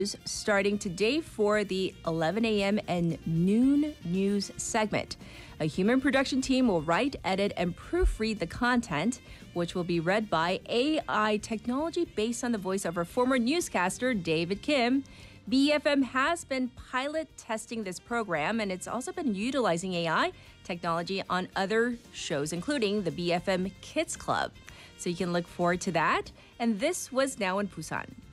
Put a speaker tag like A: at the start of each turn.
A: starting today for the 11 a.m. and noon news segment. A human production team will write, edit, and proofread the content, which will be read by AI technology based on the voice of our former newscaster, David Kim. BFM has been pilot testing this program, and it's also been utilizing AI technology on other shows, including the BFM Kids Club. So you can look forward to that. And this was Now in Busan.